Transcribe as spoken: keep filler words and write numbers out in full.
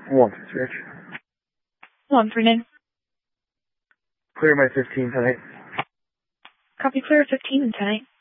One for switch. One for name. Clear my fifteen tonight. Copy clear fifteen tonight.